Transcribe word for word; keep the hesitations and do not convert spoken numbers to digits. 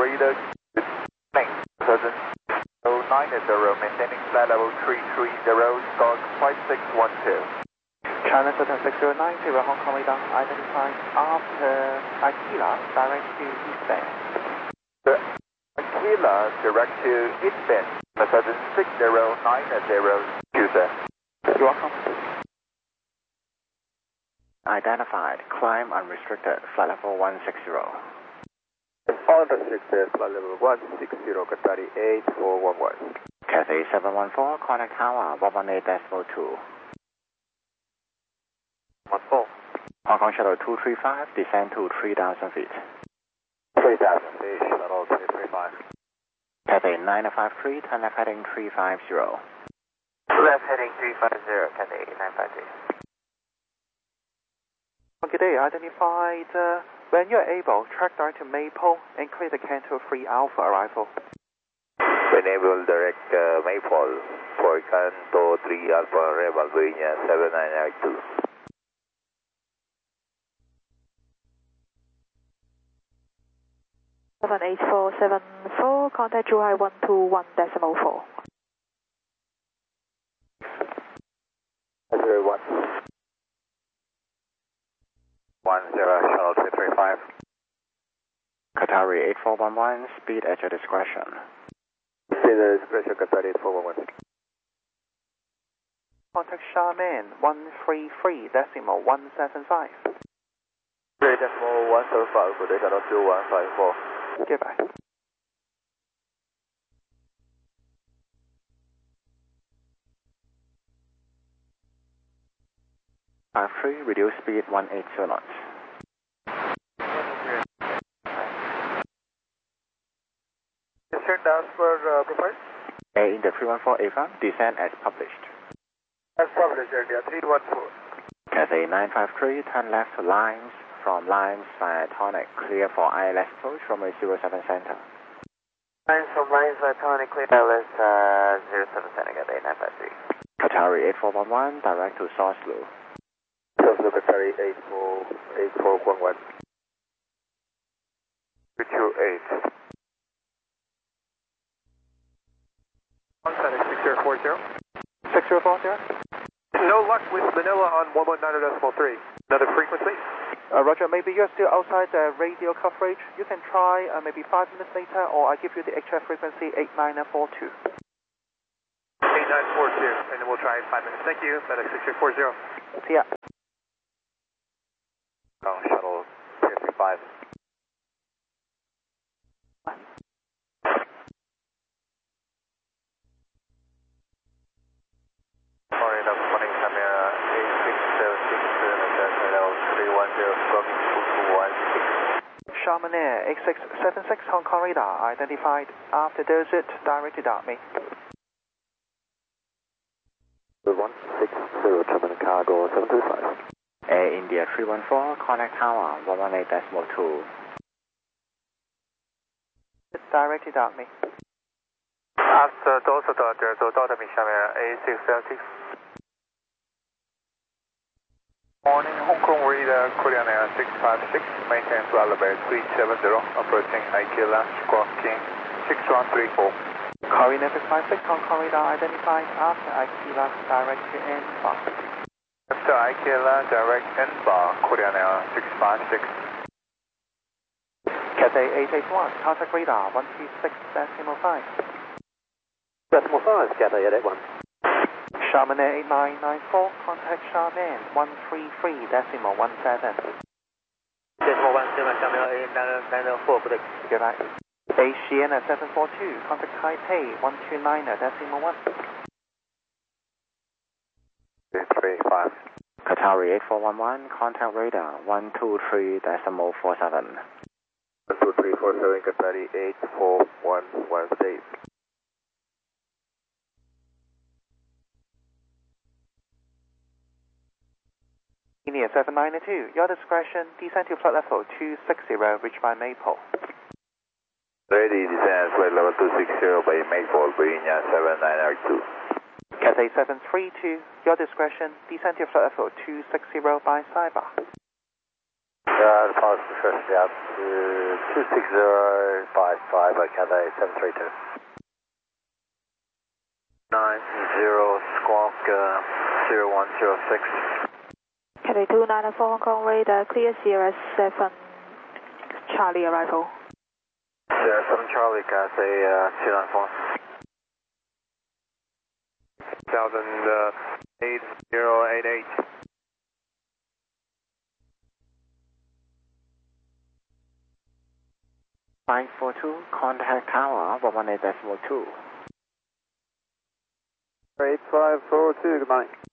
radar, present oh nine zero, maintaining flight level three three zero, squawk five six one two. China Southern six zero nine zero, Hong Kong radar identified after Aquila, direct to eastbound. Aquila, direct to eastbound, Southern six zero nine zero, user. You're welcome. Identified, climb unrestricted, flight level one six zero. Unrestricted, flight level one six zero, Qatari eight four one one. Cathay seven one four, contact tower one one eight decimal two. one four. Hong Kong Shuttle two three five, descend to three thousand feet. three thousand feet, Shuttle two three five. Cathay nine five three, turn left heading three five zero. Left heading three five zero, Cathay nine five three. Good day, identified uh, when you're able, track direct to Maple and clear the Canto three Alpha arrival. Enable direct uh, Maple for Canto three Alpha arrival, Virginia seven nine nine two. seven eight four seven four, contact Zhuhai one two one decimal four. zero one. one zero, Shuttle two three five. Qatari eight four one one, speed at your discretion. Speed at discretion, Qatari eight four one one. Contact Charmaine one three three decimal one seven five. three decimal one seven five, good day, Shuttle two one five four. Goodbye. five three, reduce speed one eighty knots. Turn down for uh, profile. A in the three one four Ava, descend as published. As published, India three one four. Cathay nine five three, turn left to Limes, from Limes via Tonic, clear for I L S approach from a zero seven center. Lines from Lines via Tonic, clear I L S uh, zero seven center, Cathay nine five three. Qatari eight four one one, direct to Sourcelu. Sourcelu, Qatari eight four one one. two two eight. six zero four zero. six zero four zero. No luck with Manila on one one nine decimal three. Another frequency? Uh, Roger, maybe you're still outside the radio coverage. You can try uh, maybe five minutes later, or I give you the H F frequency eight nine four two. eight nine four two, and then we'll try in five minutes. Thank you, FedEx six zero four zero. See ya. Oh, Shuttle two three five. Sorry, that's running camera eight six seven six seven at three one zero, stroking two two one six. Charman Air eight six seven six, Hong Kong radar identified after desert, directed at me. one six zero, German cargo seven two five. Air India three one four, contact tower one one eight decimal two. Directed at me. After Delta Dodger, so Delta me camera eight six seven six. Morning, Hong Kong radar, Korean Air six five six, maintain flight level three seven zero, approaching Aquila, squawking six one three four. Korean Air six five six, Hong Kong radar identified after Aquila, direct to N bar. After Aquila, direct N bar, Korean Air six five six. Cathay eight eight one, contact radar one three six decimal five. Decimal five, Cathay eight eight one. Charman Air eight nine nine four, contact Charman one three three decimal one seven. Decimal one seven, Charman eight nine nine four, good day. Goodbye. Asiana seven four two, contact Taipei one two nine decimal one. three five. Qatari eight four one one, contact radar one two three decimal four seven. one two three four seven, Qatari eight four one one six. India seven nine two, your discretion, descend to flight level two six zero, reached by Maple. Ready, descend flight level two six zero by Maple, Virginia seven nine nine two. Cathay seven three two, your discretion, descend to flight level two six zero by Saiba. Yeah, pause the first, yeah, two six zero five five, Cathay seven three two. nine zero squawk uh, zero one zero six. Cathay two nine four Hong Kong radar, clear Sierra seven Charlie arrival. Sierra seven Charlie, Cathay uh, two nine four. Thousand uh, eight zero eight eight. five four two, contact tower, one one eight decimal two. eight five four two, good morning.